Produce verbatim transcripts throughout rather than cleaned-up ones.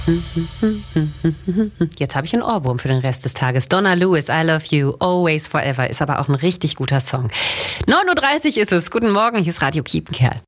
Jetzt habe ich einen Ohrwurm für den Rest des Tages. Donna Lewis, I Love You, Always Forever, ist aber auch ein richtig guter Song. neun Uhr dreißig ist es. Guten Morgen, hier ist Radio Kiepenkerl.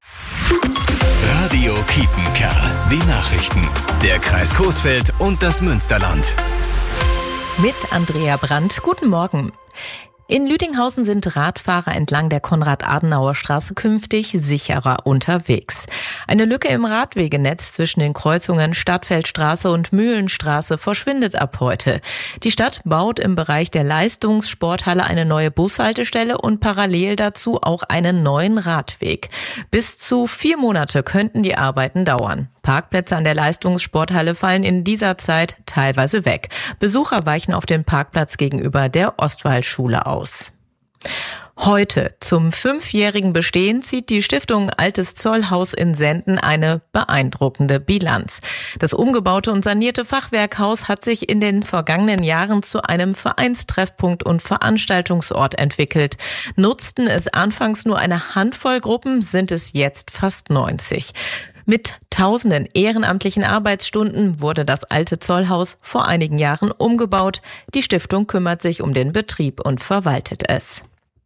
Radio Kiepenkerl. Die Nachrichten. Der Kreis Coesfeld und das Münsterland. Mit Andrea Brandt. Guten Morgen. In Lüdinghausen sind Radfahrer entlang der Konrad-Adenauer-Straße künftig sicherer unterwegs. Eine Lücke im Radwegenetz zwischen den Kreuzungen Stadtfeldstraße und Mühlenstraße verschwindet ab heute. Die Stadt baut im Bereich der Leistungssporthalle eine neue Bushaltestelle und parallel dazu auch einen neuen Radweg. Bis zu vier Monate könnten die Arbeiten dauern. Parkplätze an der Leistungssporthalle fallen in dieser Zeit teilweise weg. Besucher weichen auf den Parkplatz gegenüber der Ostwaldschule aus. Heute, zum fünfjährigen Bestehen, zieht die Stiftung Altes Zollhaus in Senden eine beeindruckende Bilanz. Das umgebaute und sanierte Fachwerkhaus hat sich in den vergangenen Jahren zu einem Vereinstreffpunkt und Veranstaltungsort entwickelt. Nutzten es anfangs nur eine Handvoll Gruppen, sind es jetzt fast neunzig. Mit tausenden ehrenamtlichen Arbeitsstunden wurde das alte Zollhaus vor einigen Jahren umgebaut. Die Stiftung kümmert sich um den Betrieb und verwaltet es.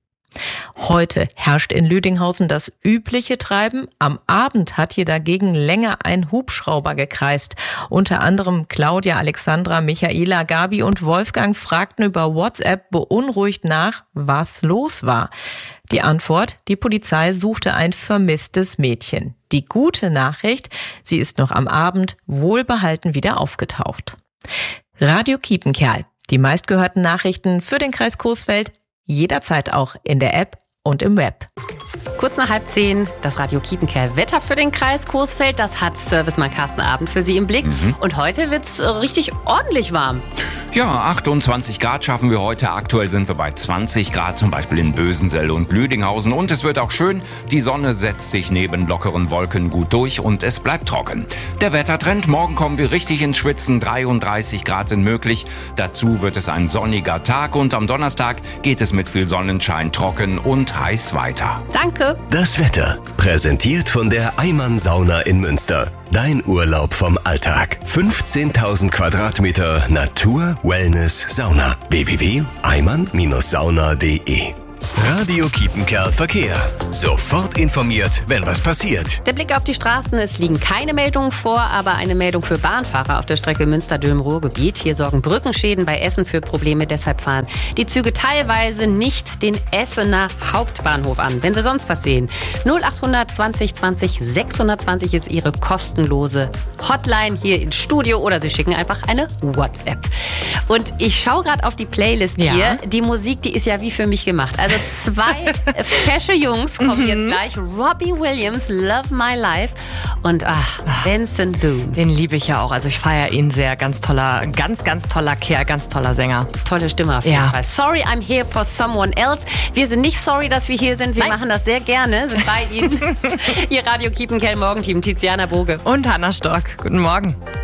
Heute herrscht in Lüdinghausen das übliche Treiben. Am Abend hat hier dagegen länger ein Hubschrauber gekreist. Unter anderem Claudia, Alexandra, Michaela, Gabi und Wolfgang fragten über WhatsApp beunruhigt nach, was los war. Die Antwort: Die Polizei suchte ein vermisstes Mädchen. Die gute Nachricht: Sie ist noch am Abend wohlbehalten wieder aufgetaucht. Radio Kiepenkerl. Die meistgehörten Nachrichten für den Kreis Coesfeld. Jederzeit auch in der App und im Web. Kurz nach halb zehn, das Radio Kiepenkerl Wetter für den Kreis Coesfeld. Das hat Servicemann Carsten Abend für Sie im Blick. Mhm. Und heute wird's richtig ordentlich warm. Ja, achtundzwanzig Grad schaffen wir heute. Aktuell sind wir bei zwanzig Grad, zum Beispiel in Bösensell und Lüdinghausen. Und es wird auch schön. Die Sonne setzt sich neben lockeren Wolken gut durch und es bleibt trocken. Der Wettertrend: Morgen kommen wir richtig ins Schwitzen. dreiunddreißig Grad sind möglich. Dazu wird es ein sonniger Tag und am Donnerstag geht es mit viel Sonnenschein trocken und heiß weiter. Danke. Das Wetter, präsentiert von der Eimann Sauna in Münster. Dein Urlaub vom Alltag. fünfzehntausend Quadratmeter Natur, Wellness, Sauna. w w w punkt eimann sauna punkt de. Radio Kiepenkerl Verkehr. Sofort informiert, wenn was passiert. Der Blick auf die Straßen: Es liegen keine Meldungen vor, aber eine Meldung für Bahnfahrer auf der Strecke Münster-Dülmen-Ruhrgebiet. Hier sorgen Brückenschäden bei Essen für Probleme. Deshalb fahren die Züge teilweise nicht den Essener Hauptbahnhof an. Wenn Sie sonst was sehen, null achthundert zwanzig zwanzig sechshundertzwanzig ist Ihre kostenlose Hotline hier ins Studio, oder Sie schicken einfach eine WhatsApp. Und ich schaue gerade auf die Playlist ja. hier. Die Musik, die ist ja wie für mich gemacht. Also zwei fesche Jungs kommen mhm. jetzt gleich. Robbie Williams, Love My Life, und ach, Benson Boone. Den liebe ich ja auch. Also ich feiere ihn sehr. Ganz toller, ganz, ganz toller Kerl, ganz toller Sänger. Tolle Stimme auf jeden ja. Fall. Sorry, I'm here for someone else. Wir sind nicht sorry, dass wir hier sind. Wir Nein. machen das sehr gerne, sind bei Ihnen. Ihr Radio Kiepenkerl Morgenteam, Tiziana Boge und Hanna Stork. Guten Morgen.